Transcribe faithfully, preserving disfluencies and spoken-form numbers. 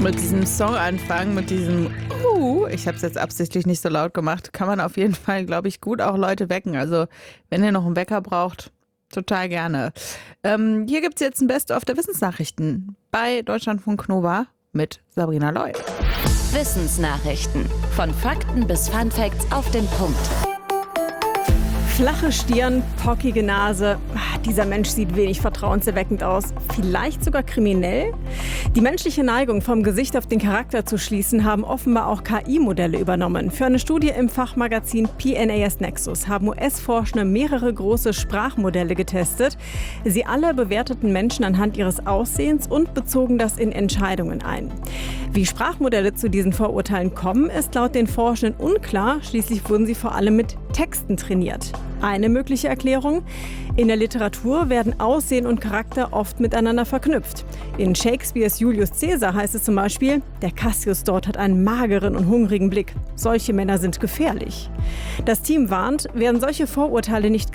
Mit diesem Song anfangen, mit diesem Uh, ich habe es jetzt absichtlich nicht so laut gemacht, kann man auf jeden Fall, glaube ich, gut auch Leute wecken. Also wenn ihr noch einen Wecker braucht, total gerne. Ähm, hier gibt es jetzt ein Best-of der Wissensnachrichten bei Deutschlandfunk Nova mit Sabrina Loy. Wissensnachrichten. Von Fakten bis Funfacts auf den Punkt. Flache Stirn, pockige Nase. Dieser Mensch sieht wenig vertrauenserweckend aus. Vielleicht sogar kriminell? Die menschliche Neigung, vom Gesicht auf den Charakter zu schließen, haben offenbar auch K I-Modelle übernommen. Für eine Studie im Fachmagazin P N A S Nexus haben U S-Forschende mehrere große Sprachmodelle getestet. Sie alle bewerteten Menschen anhand ihres Aussehens und bezogen das in Entscheidungen ein. Wie Sprachmodelle zu diesen Vorurteilen kommen, ist laut den Forschenden unklar. Schließlich wurden sie vor allem mit Texten trainiert. Eine mögliche Erklärung: In der Literatur werden Aussehen und Charakter oft miteinander verknüpft. In Shakespeares Julius Caesar heißt es zum Beispiel, der Cassius dort hat einen mageren und hungrigen Blick. Solche Männer sind gefährlich. Das Team warnt, werden solche Vorurteile nicht